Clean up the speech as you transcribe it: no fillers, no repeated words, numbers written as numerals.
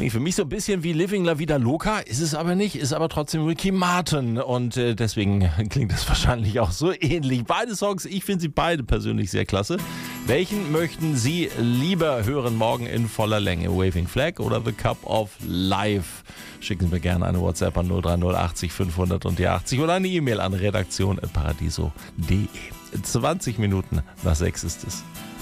Klingt für mich so ein bisschen wie Living La Vida Loca, ist es aber nicht, ist aber trotzdem Ricky Martin und deswegen klingt das wahrscheinlich auch so ähnlich. Beide Songs, ich finde sie beide persönlich sehr klasse. Welchen möchten Sie lieber hören morgen in voller Länge? Waving Flag oder The Cup of Life? Schicken Sie mir gerne eine WhatsApp an 030 80 500 und die 80 oder eine E-Mail an redaktion@paradiso.de. 20 Minuten nach 6 ist es.